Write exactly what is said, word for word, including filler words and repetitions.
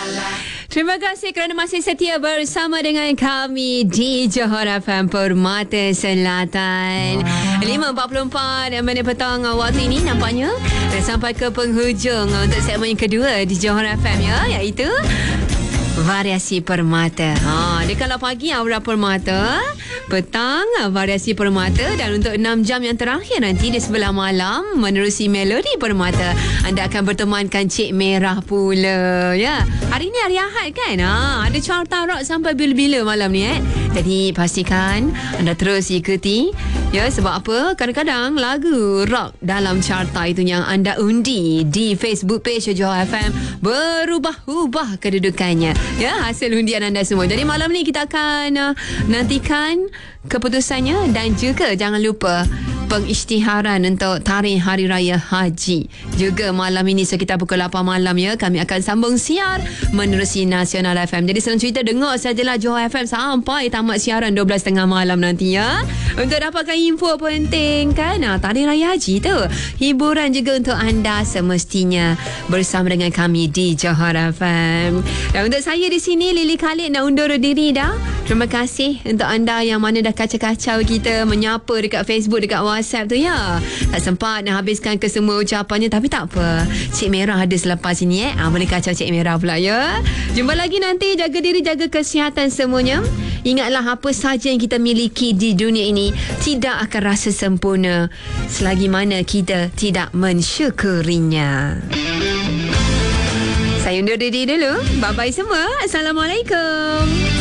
Terima kasih kerana masih setia bersama dengan kami di Johor F M Permata Selatan. lima empat puluh empat minit petang waktu ini nampaknya dah sampai ke penghujung untuk segmen yang kedua di Johor F M, ya, iaitu Variasi Permata. Ha, dia kalau pagi Aura Permata, petang Variasi Permata, dan untuk enam jam yang terakhir nanti di sebelah malam menerusi Melodi Permata, anda akan bertemankan Cik Merah pula, ya. Hari ni hari Ahad kan? Ha, ada carta rock sampai bila-bila malam ni eh. Jadi pastikan anda terus ikuti, ya, sebab apa? Kadang-kadang lagu rock dalam carta itu yang anda undi di Facebook page Johor F M berubah-ubah kedudukannya. Ya, hasil undian anda semua. Jadi malam ni kita akan uh, nantikan keputusannya, dan juga jangan lupa pengisytiharan untuk tarikh Hari Raya Haji. Juga malam ini sekitar pukul lapan malam, ya, kami akan sambung siar menerusi Nasional F M. Jadi senang cerita, dengar sajalah Johor F M sampai tamat siaran dua belas tiga puluh malam nanti, ya, untuk dapatkan info penting kan, nah, tarikh Raya Haji tu. Hiburan juga untuk anda semestinya bersama dengan kami di Johor F M. Dan untuk saya di sini, Lily Khalid, nak undur diri dah. Terima kasih untuk anda yang mana dah kacau-kacau kita, menyapa dekat Facebook, dekat WhatsApp tu, ya. Tak sempat nak habiskan ke semua ucapannya, tapi tak apa, Cik Merah ada selepas ini, eh. Ah, boleh kacau Cik Merah pula, ya. Jumpa lagi nanti. Jaga diri, jaga kesihatan semuanya. Ingatlah, apa saja yang kita miliki di dunia ini tidak akan rasa sempurna selagi mana kita tidak mensyukurinya. Saya undur diri dulu. Bye-bye semua. Assalamualaikum.